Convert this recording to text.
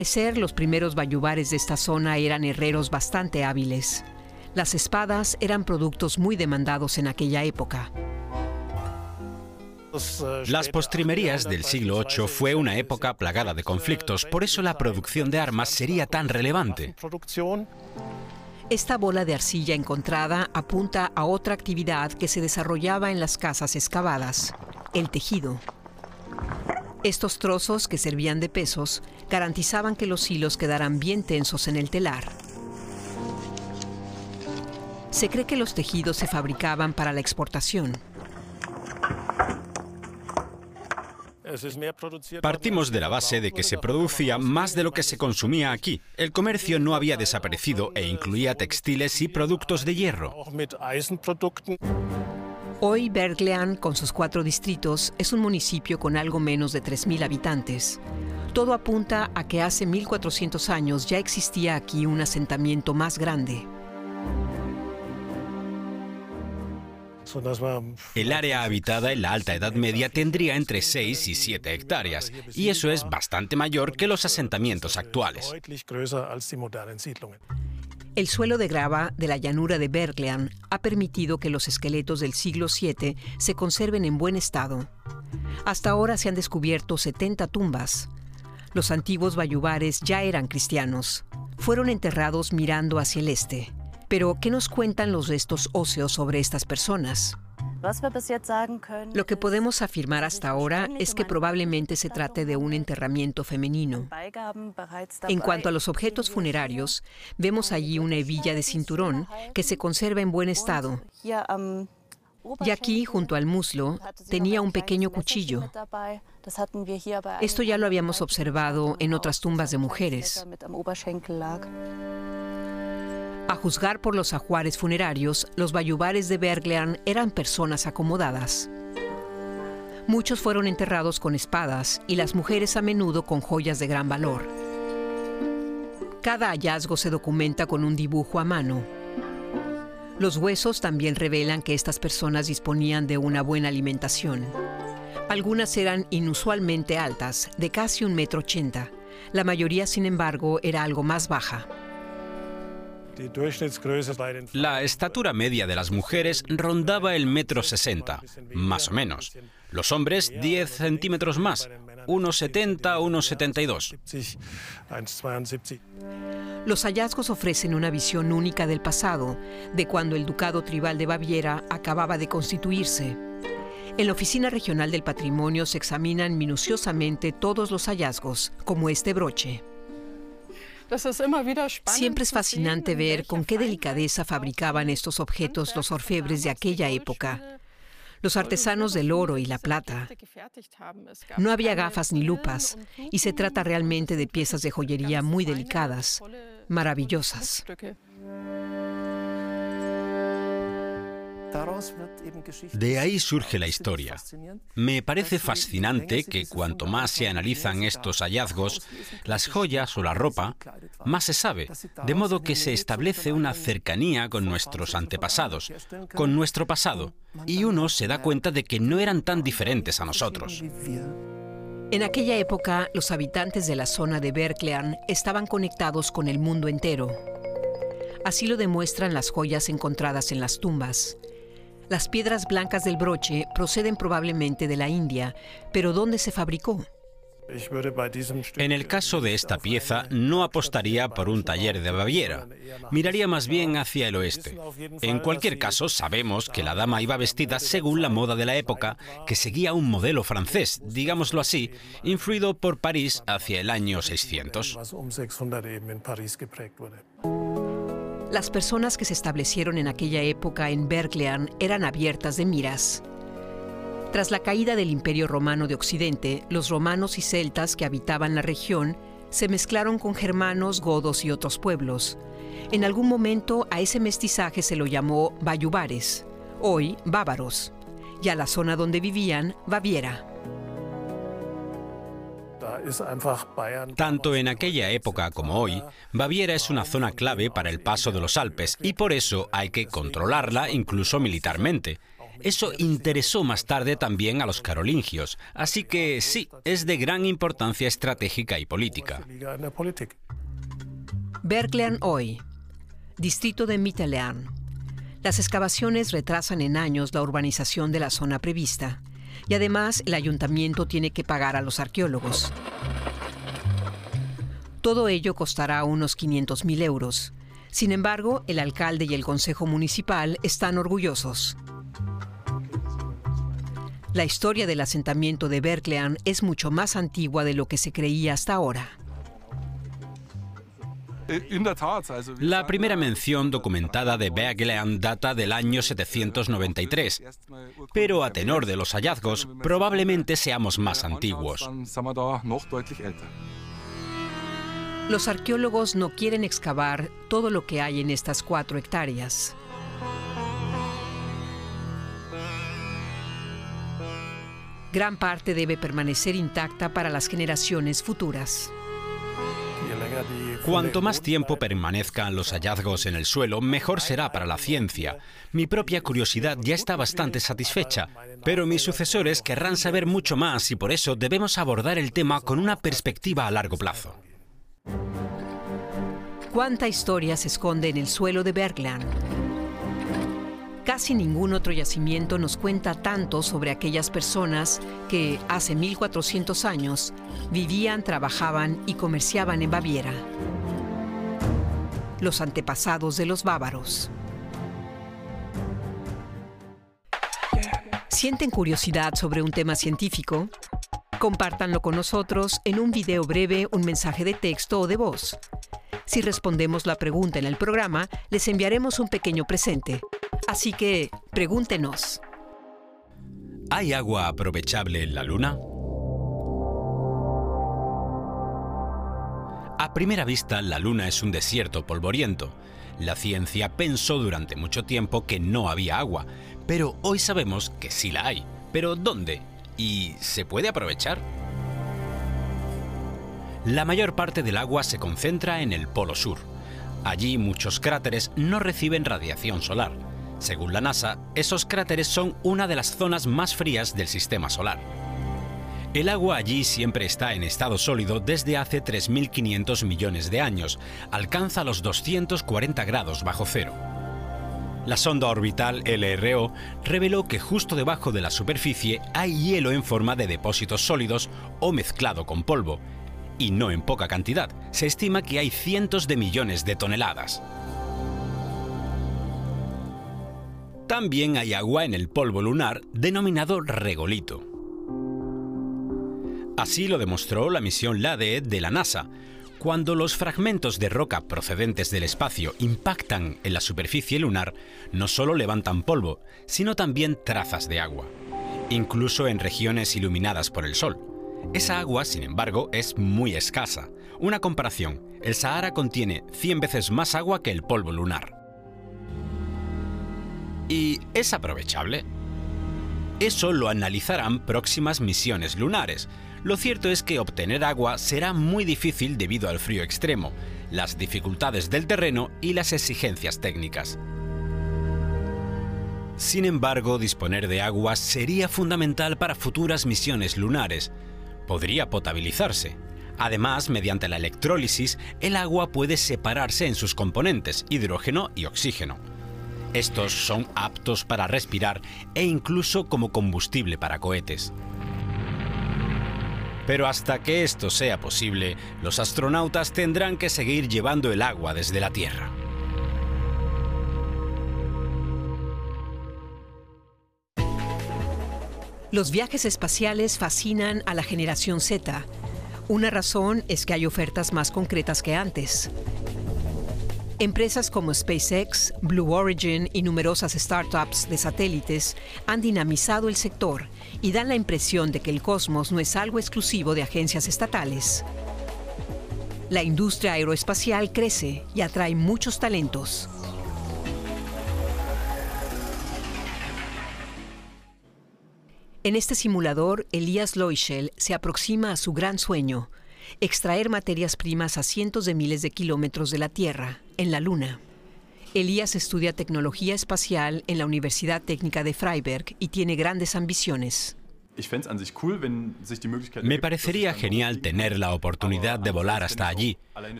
Los primeros bayubares de esta zona eran herreros bastante hábiles. Las espadas eran productos muy demandados en aquella época. Las postrimerías del siglo VIII fue una época plagada de conflictos, por eso la producción de armas sería tan relevante. Esta bola de arcilla encontrada apunta a otra actividad que se desarrollaba en las casas excavadas: el tejido. Estos trozos, que servían de pesos, garantizaban que los hilos quedaran bien tensos en el telar. Se cree que los tejidos se fabricaban para la exportación. Partimos de la base de que se producía más de lo que se consumía aquí. El comercio no había desaparecido e incluía textiles y productos de hierro. Hoy Berglean, con sus 4 distritos, es un municipio con algo menos de 3.000 habitantes. Todo apunta a que hace 1.400 años ya existía aquí un asentamiento más grande. El área habitada en la Alta Edad Media tendría entre 6 y 7 hectáreas, y eso es bastante mayor que los asentamientos actuales. El suelo de grava de la llanura de Berglean ha permitido que los esqueletos del siglo VII se conserven en buen estado. Hasta ahora se han descubierto 70 tumbas. Los antiguos bayubares ya eran cristianos. Fueron enterrados mirando hacia el este. Pero, ¿qué nos cuentan los restos óseos sobre estas personas? Lo que podemos afirmar hasta ahora es que probablemente se trate de un enterramiento femenino. En cuanto a los objetos funerarios, vemos allí una hebilla de cinturón que se conserva en buen estado. Y aquí, junto al muslo, tenía un pequeño cuchillo. Esto ya lo habíamos observado en otras tumbas de mujeres. A juzgar por los ajuares funerarios, los bayubares de Berglean eran personas acomodadas. Muchos fueron enterrados con espadas y las mujeres a menudo con joyas de gran valor. Cada hallazgo se documenta con un dibujo a mano. Los huesos también revelan que estas personas disponían de una buena alimentación. Algunas eran inusualmente altas, de casi 1,80 m. La mayoría, sin embargo, era algo más baja. La estatura media de las mujeres rondaba el 1,60 m, más o menos. Los hombres 10 centímetros más, 1,70 m, 1,72 m. Los hallazgos ofrecen una visión única del pasado, de cuando el Ducado Tribal de Baviera acababa de constituirse. En la Oficina Regional del Patrimonio se examinan minuciosamente todos los hallazgos, como este broche. Siempre es fascinante ver con qué delicadeza fabricaban estos objetos los orfebres de aquella época. Los artesanos del oro y la plata. No había gafas ni lupas, y se trata realmente de piezas de joyería muy delicadas, maravillosas. De ahí surge la historia. Me parece fascinante que cuanto más se analizan estos hallazgos, las joyas o la ropa, más se sabe, de modo que se establece una cercanía con nuestros antepasados, con nuestro pasado, y uno se da cuenta de que no eran tan diferentes a nosotros. En aquella época, los habitantes de la zona de Berglean estaban conectados con el mundo entero. Así lo demuestran las joyas encontradas en las tumbas. Las piedras blancas del broche proceden probablemente de la India, pero ¿dónde se fabricó? En el caso de esta pieza, no apostaría por un taller de Baviera. Miraría más bien hacia el oeste. En cualquier caso, sabemos que la dama iba vestida según la moda de la época, que seguía un modelo francés, digámoslo así, influido por París hacia el año 600. Las personas que se establecieron en aquella época en Berglean eran abiertas de miras. Tras la caída del Imperio Romano de Occidente, los romanos y celtas que habitaban la región se mezclaron con germanos, godos y otros pueblos. En algún momento a ese mestizaje se lo llamó bayubares, hoy bávaros, y a la zona donde vivían, Baviera. Tanto en aquella época como hoy, Baviera es una zona clave para el paso de los Alpes y por eso hay que controlarla incluso militarmente. Eso interesó más tarde también a los carolingios, así que sí, es de gran importancia estratégica y política. Berglean hoy, distrito de Mittelland. Las excavaciones retrasan en años la urbanización de la zona prevista y además el ayuntamiento tiene que pagar a los arqueólogos. Todo ello costará unos 500.000 euros. Sin embargo, el alcalde y el consejo municipal están orgullosos. La historia del asentamiento de Berglean es mucho más antigua de lo que se creía hasta ahora. La primera mención documentada de Berglean data del año 793, pero a tenor de los hallazgos, probablemente seamos más antiguos. Los arqueólogos no quieren excavar todo lo que hay en estas 4 hectáreas. Gran parte debe permanecer intacta para las generaciones futuras. Cuanto más tiempo permanezcan los hallazgos en el suelo, mejor será para la ciencia. Mi propia curiosidad ya está bastante satisfecha, pero mis sucesores querrán saber mucho más y por eso debemos abordar el tema con una perspectiva a largo plazo. ¿Cuánta historia se esconde en el suelo de Berglean? Casi ningún otro yacimiento nos cuenta tanto sobre aquellas personas que, hace 1400 años, vivían, trabajaban y comerciaban en Baviera. Los antepasados de los bávaros. ¿Sienten curiosidad sobre un tema científico? Compártanlo con nosotros en un video breve, un mensaje de texto o de voz. Si respondemos la pregunta en el programa, les enviaremos un pequeño presente. Así que, pregúntenos. ¿Hay agua aprovechable en la Luna? A primera vista, la Luna es un desierto polvoriento. La ciencia pensó durante mucho tiempo que no había agua, pero hoy sabemos que sí la hay. ¿Pero dónde? ¿Y se puede aprovechar? La mayor parte del agua se concentra en el Polo Sur. Allí muchos cráteres no reciben radiación solar. Según la NASA, esos cráteres son una de las zonas más frías del sistema solar. El agua allí siempre está en estado sólido desde hace 3.500 millones de años. Alcanza los 240 grados bajo cero. La sonda orbital LRO reveló que justo debajo de la superficie hay hielo en forma de depósitos sólidos o mezclado con polvo. Y no en poca cantidad. Se estima que hay cientos de millones de toneladas. También hay agua en el polvo lunar denominado regolito. Así lo demostró la misión LADEE de la NASA. Cuando los fragmentos de roca procedentes del espacio impactan en la superficie lunar, no solo levantan polvo, sino también trazas de agua, incluso en regiones iluminadas por el sol. Esa agua, sin embargo, es muy escasa. Una comparación, el Sahara contiene 100 veces más agua que el polvo lunar. ¿Y es aprovechable? Eso lo analizarán próximas misiones lunares. Lo cierto es que obtener agua será muy difícil debido al frío extremo, las dificultades del terreno y las exigencias técnicas. Sin embargo, disponer de agua sería fundamental para futuras misiones lunares. Podría potabilizarse. Además, mediante la electrólisis, el agua puede separarse en sus componentes, hidrógeno y oxígeno. Estos son aptos para respirar e incluso como combustible para cohetes. Pero hasta que esto sea posible, los astronautas tendrán que seguir llevando el agua desde la Tierra. Los viajes espaciales fascinan a la generación Z. Una razón es que hay ofertas más concretas que antes. Empresas como SpaceX, Blue Origin y numerosas startups de satélites han dinamizado el sector y dan la impresión de que el cosmos no es algo exclusivo de agencias estatales. La industria aeroespacial crece y atrae muchos talentos. En este simulador, Elias Loischel se aproxima a su gran sueño: extraer materias primas a cientos de miles de kilómetros de la Tierra, en la Luna. Elías estudia tecnología espacial en la Universidad Técnica de Freiberg y tiene grandes ambiciones. Me parecería genial tener la oportunidad de volar hasta allí,